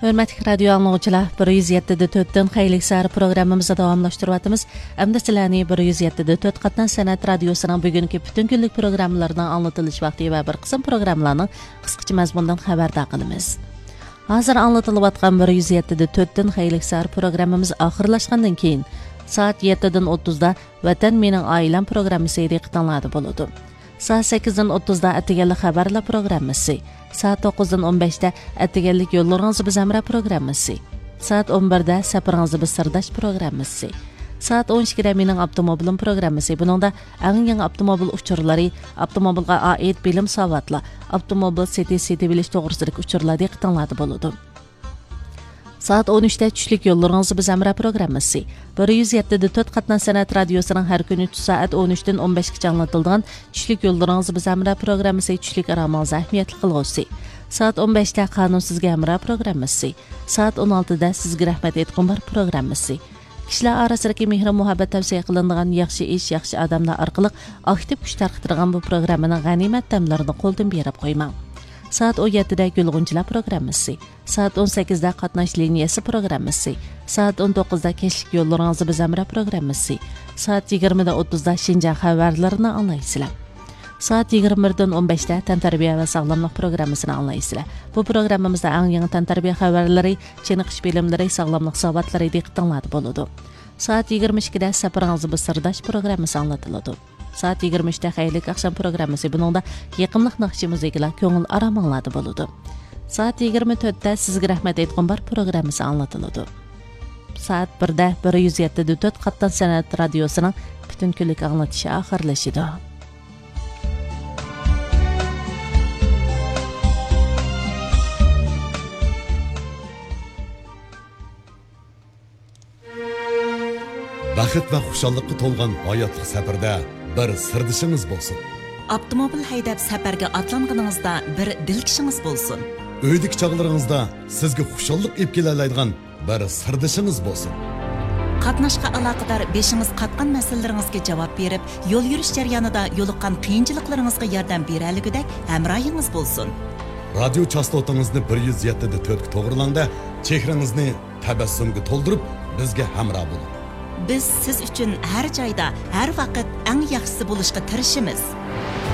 Hörmətli radio anlıqçılar, 107.4-dən Xeyirlik Səhər proqramımızı davamlaşdırıyatımız. Əmdə sizlərni 107.4 Qatnan Sənət Radiosunun bugünkü bütün günlük proqramlarının anlatılış vaxtı və bir qısım proqramlarının qısqaça məzmunundan xəbərdar qılımız. Hazır anlatılıbatqan 107.4-dən Xeyirlik Səhər proqramımız axırlaşqandan keyin saat 7-dən 30-da Vətən Mening Ailəm proqramısı diqqətinizdə boludu. Saat 8-dən 30-da Ətigənlik xəbərlər proqramısı. Saat 9'dan 15'te Ətigənlik yollarınızı biz əmrə proqramısı. Saat 11'de Səpirіңizə biz sırdaş proqramısı. Saat 12'de Mening Avtomobilim proqramısı. Bununda ən yangi avtomobil uçurları, avtomobilga aid bilim savatla, avtomobil seti bilish to'g'risidagi uçurlar diqqətinizdə boludu. Saat 13'te Çüşlük yollarınızı biz əmrə proqramısı. 107.4 Qatnan Sənət Radiosunun hər gün 3 saat 13'den 15'ə anlatıldığan Çüşlük yollarınızı biz əmrə proqramısı Çüşlük aramağınızı əhmiyyətli qılğısı. Saat 15'te Qanunsizga əmrə proqramısı. Saat 16'da Sizga rəhmət etqin bar proqramısı. Kişilər arasındakı mehr muhabbət tavsiyə qılınğan yaxşı iş, yaxşı adamlar arqılıq aktiv kuch tarqıtırğan bu proqramının qənimət təmlərini qoldan berib qoymaq. Saat 17'de Gülğunçilar proqramısı. Saat 18'de Qatnaş liniyası proqramısı. Saat 19'da Keşlik yollarınızı biz əmrə proqramısı. Saat 20'de 30'da Şinjan xəbərlərini anlaysınlar. Saat 21'den 15'te Təntarbiya və Sağlamlıq proqramısını anlaysınlar. Bu proqramımızda ən yeni təntarbiya xəbərləri, çeniqiş bilimləri, sağlamlıq savatları diqqətinizdə boludu. Saat 22'de Səpirіңizə biz sırdaş proqramısı anlatıldı. Saat 23'te Xeyirlik Axşam proqramısı. Bununda yaqınlıq naqşı musiqilar көңіл aramanglarda boludu. Saat 24'te Sizga rəhmət etqin bar proqramısı anlatıldı. Saat 1'de 107.4 Qatnan Sənət Radiosunun bütün günlük anlatışı axırlaşıdı. Baxit və xuşallıqqa tolğan hayotlıq səfərdə bir sirdishimiz bo'lsin. Avtomobil haydab safarga atlanganingizda bir dilkishingiz bo'lsin. Uydik chog'laringizda sizga xushalliq olib kelalaydigan bir sirdishingiz bo'lsin. Qatnashga aloqador beshingiz qatgan masalalaringizga javob berib, yo'l yurish jarayonida yo'liqqan qiyinchiliklaringizga yordam berayligidek hamrohingiz bo'lsin. Radio chastotangizni 107.4 ga to'g'rilangda chehrangizni tabassumga to'ldirib bizga hamroh bo'ling. Biz siz uchun har joyda, har vaqt eng yaxshisi bo'lishga tirishamiz.